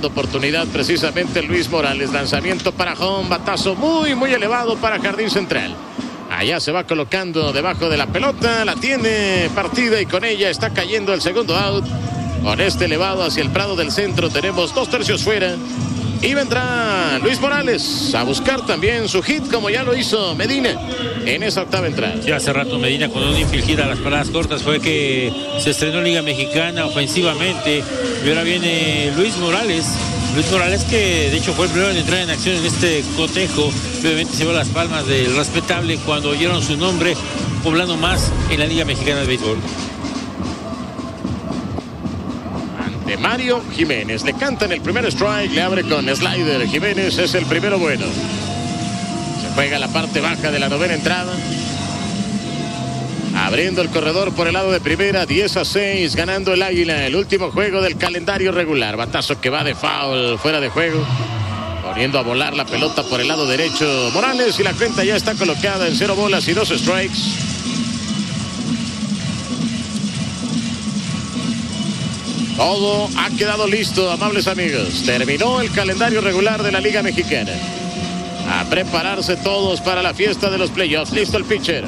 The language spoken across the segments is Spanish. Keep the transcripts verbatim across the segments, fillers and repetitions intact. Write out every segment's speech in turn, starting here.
dando oportunidad precisamente Luis Morales. Lanzamiento para home, batazo muy, muy elevado para Jardín Central. Allá se va colocando debajo de la pelota, la tiene partida y con ella está cayendo el segundo out. Con este elevado hacia el Prado del Centro tenemos dos tercios fuera. Y vendrá Luis Morales a buscar también su hit, como ya lo hizo Medina en esa octava entrada. Ya hace rato Medina con un infield hit a las paradas cortas fue que se estrenó en Liga Mexicana ofensivamente. Y ahora viene Luis Morales. Luis Morales, que de hecho fue el primero en entrar en acción en este cotejo. Obviamente se llevó las palmas del respetable cuando oyeron su nombre poblando más en la Liga Mexicana de Béisbol. De Mario Jiménez, le cantan el primer strike, le abre con slider. Jiménez es el primero bueno. Se juega la parte baja de la novena entrada. Abriendo el corredor por el lado de primera, diez a seis, ganando el Águila, el último juego del calendario regular. Batazo que va de foul, fuera de juego. Poniendo a volar la pelota por el lado derecho Morales, y la cuenta ya está colocada en cero bolas y dos strikes. Todo ha quedado listo, amables amigos. Terminó el calendario regular de la Liga Mexicana. A prepararse todos para la fiesta de los playoffs. Listo el pitcher.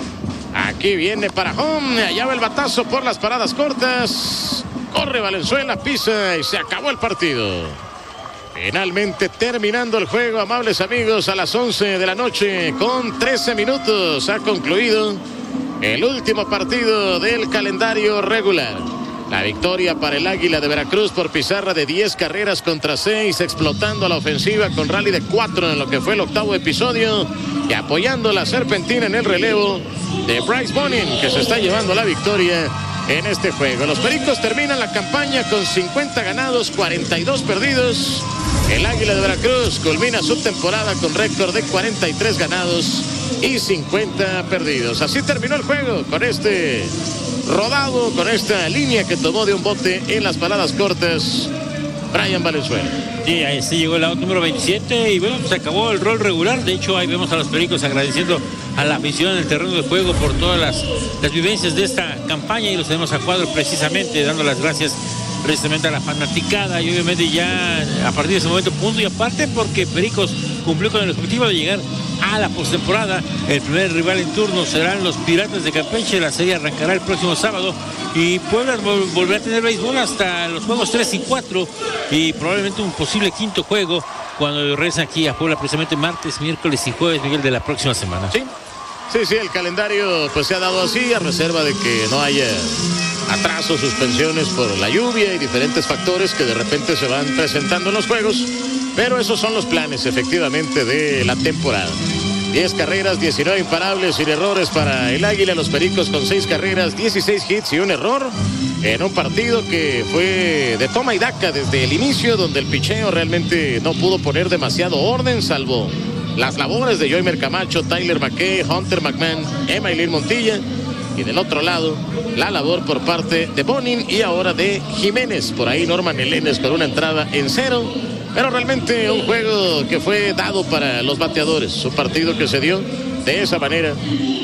Aquí viene para home. Allá va el batazo por las paradas cortas. Corre Valenzuela, pisa y se acabó el partido. Finalmente terminando el juego, amables amigos, a las once de la noche con trece minutos. Ha concluido el último partido del calendario regular. La victoria para el Águila de Veracruz por pizarra de diez carreras contra seis, explotando a la ofensiva con rally de cuatro en lo que fue el octavo episodio y apoyando la serpentina en el relevo de Bryce Bonin, que se está llevando la victoria en este juego. Los Pericos terminan la campaña con cincuenta ganados, cuarenta y dos perdidos. El Águila de Veracruz culmina su temporada con récord de cuarenta y tres ganados y cincuenta perdidos. Así terminó el juego con este rodado, con esta línea que tomó de un bote en las paradas cortas Brian Valenzuela. Sí, ahí sí llegó el out número veintisiete y bueno, se acabó el rol regular. De hecho, ahí vemos a los Pericos agradeciendo a la afición en el terreno de juego por todas las, las vivencias de esta campaña, y los tenemos a cuadro precisamente dando las gracias precisamente a la fanaticada, y obviamente ya a partir de ese momento punto y aparte, porque Pericos cumplió con el objetivo de llegar a la postemporada. El primer rival en turno serán los Piratas de Campeche. La serie arrancará el próximo sábado y Puebla vol volverá a tener béisbol hasta los juegos tres y cuatro, y probablemente un posible quinto juego cuando regresen aquí a Puebla precisamente martes, miércoles y jueves, Miguel, de la próxima semana. Sí, sí, sí, el calendario pues se ha dado así, a reserva de que no haya atrasos, suspensiones por la lluvia y diferentes factores que de repente se van presentando en los juegos, pero esos son los planes efectivamente de la temporada. diez carreras, diecinueve imparables sin errores para el Águila. Los Pericos con seis carreras, dieciséis hits y un error en un partido que fue de toma y daca desde el inicio, donde el picheo realmente no pudo poner demasiado orden, salvo las labores de Joymer Camacho, Tyler McKay, Hunter McMahon, Emailín Montilla. Y del otro lado, la labor por parte de Bonin y ahora de Jiménez. Por ahí Norman Elenes con una entrada en cero. Pero realmente un juego que fue dado para los bateadores. Un partido que se dio de esa manera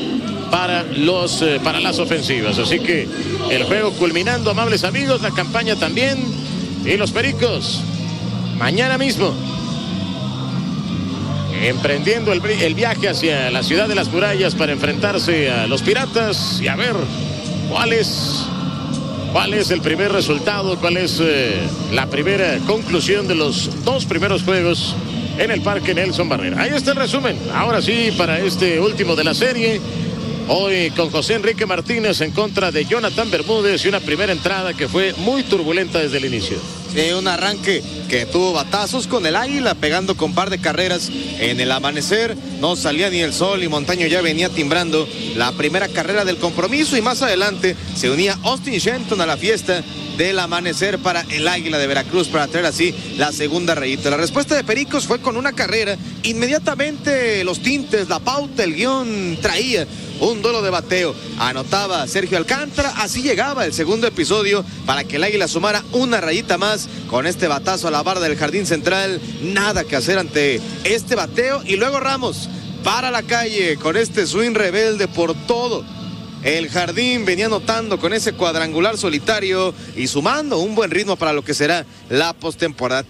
para, los, eh, para las ofensivas. Así que el juego culminando, amables amigos. La campaña también. Y los Pericos, mañana mismo, emprendiendo el, el viaje hacia la ciudad de las murallas para enfrentarse a los Piratas y a ver cuál es, cuál es el primer resultado, cuál es eh, la primera conclusión de los dos primeros juegos en el Parque Nelson Barrera. Ahí está el resumen, ahora sí, para este último de la serie. Hoy con José Enrique Martínez en contra de Jonathan Bermúdez, y una primera entrada que fue muy turbulenta desde el inicio. Sí, un arranque que tuvo batazos con el Águila, pegando con par de carreras en el amanecer. No salía ni el sol y Montaño ya venía timbrando la primera carrera del compromiso, y más adelante se unía Austin Shenton a la fiesta del amanecer para el Águila de Veracruz, para traer así la segunda rayita. La respuesta de Pericos fue con una carrera. Inmediatamente los tintes, la pauta, el guión traía un duelo de bateo. Anotaba Sergio Alcántara, así llegaba el segundo episodio para que el Águila sumara una rayita más con este batazo a la barra del Jardín Central. Nada que hacer ante este bateo, y luego Ramos para la calle con este swing rebelde por todo el jardín. Venía anotando con ese cuadrangular solitario y sumando un buen ritmo para lo que será la postemporada.